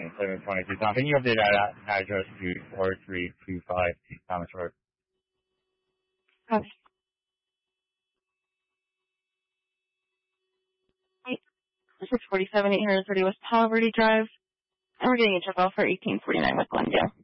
722. Tom, can you update that address to 4325 Thomas Road? Okay. This is 47 830 West Palo Verde Drive. And we're getting a check off for 1849 West Glendale.